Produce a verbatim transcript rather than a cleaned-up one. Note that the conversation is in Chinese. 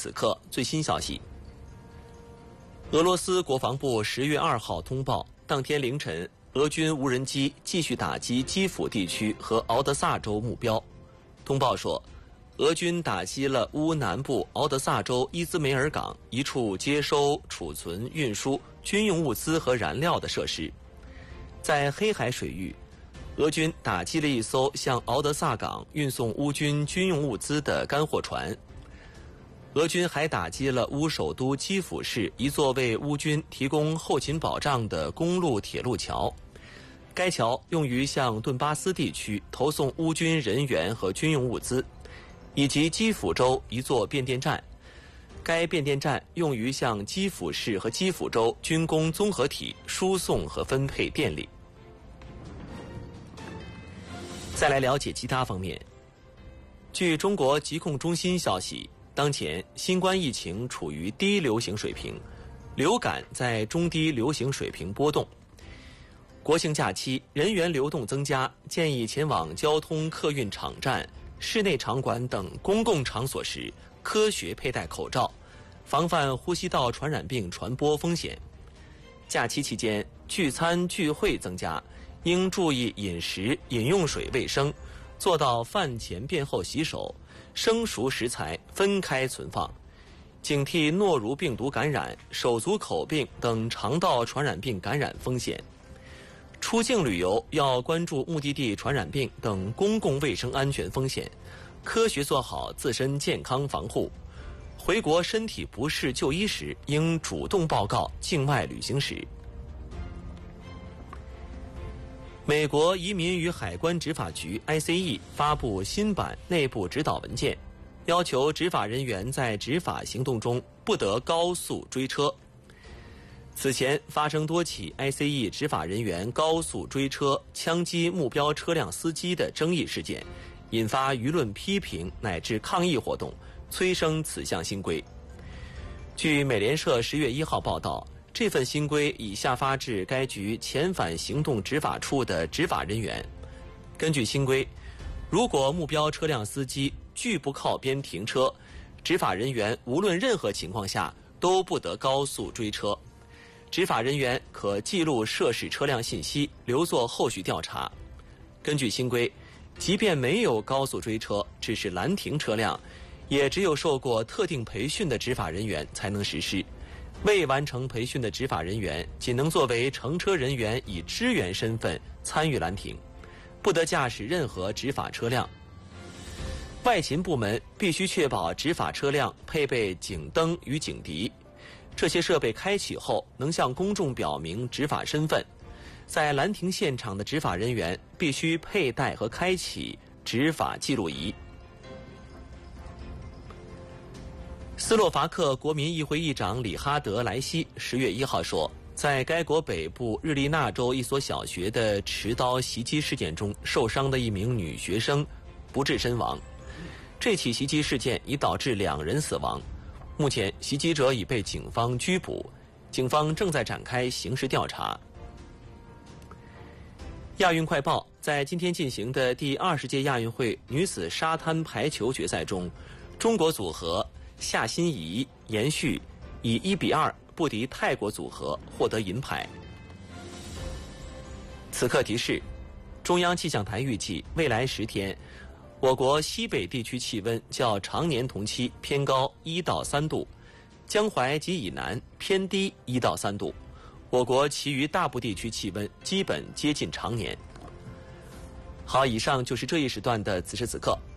此刻最新消息。俄罗斯国防部十月二号通报，当天凌晨，俄军无人机继续打击基辅地区和敖德萨州目标。通报说，俄军打击了乌南部敖德萨州伊兹梅尔港一处接收、储存、运输军用物资和燃料的设施。在黑海水域，俄军打击了一艘向敖德萨港运送乌军军用物资的干货船。俄军还打击了乌首都基辅市一座为乌军提供后勤保障的公路铁路桥，该桥用于向顿巴斯地区投送乌军人员和军用物资，以及基辅州一座变电站，该变电站用于向基辅市和基辅州军工综合体输送和分配电力。再来了解其他方面。据中国疾控中心消息，当前新冠疫情处于低流行水平，流感在中低流行水平波动。国庆假期人员流动增加，建议前往交通客运场站、室内场馆等公共场所时科学佩戴口罩，防范呼吸道传染病传播风险。假期期间聚餐聚会增加，应注意饮食、饮用水卫生，做到饭前便后洗手，生熟食材分开存放，警惕诺如病毒感染、手足口病等肠道传染病感染风险。出境旅游要关注目的地传染病等公共卫生安全风险，科学做好自身健康防护。回国身体不适就医时，应主动报告境外旅行史。美国移民与海关执法局 I C E 发布新版内部指导文件，要求执法人员在执法行动中不得高速追车。此前发生多起 I C E 执法人员高速追车、枪击目标车辆司机的争议事件，引发舆论批评乃至抗议活动，催生此项新规。据美联社十月一号报道，这份新规已下发至该局遣返行动执法处的执法人员。根据新规，如果目标车辆司机拒不靠边停车，执法人员无论任何情况下都不得高速追车。执法人员可记录涉事车辆信息，留作后续调查。根据新规，即便没有高速追车，只是拦停车辆，也只有受过特定培训的执法人员才能实施。未完成培训的执法人员仅能作为乘车人员以支援身份参与拦停，不得驾驶任何执法车辆。外勤部门必须确保执法车辆配备警灯与警笛，这些设备开启后能向公众表明执法身份。在拦停现场的执法人员必须佩戴和开启执法记录仪。斯洛伐克国民议会议长里哈德·莱西十月一号说，在该国北部日利纳州一所小学的持刀袭击事件中受伤的一名女学生不治身亡。这起袭击事件已导致两人死亡，目前袭击者已被警方拘捕，警方正在展开刑事调查。亚运快报在今天进行的第二十届亚运会女子沙滩排球决赛中，中国组合夏欣怡、严旭以一比二不敌泰国组合，获得银牌。此刻提示：中央气象台预计未来十天，我国西北地区气温较常年同期偏高一到三度，江淮及以南偏低一到三度。我国其余大部地区气温基本接近常年。好，以上就是这一时段的此时此刻。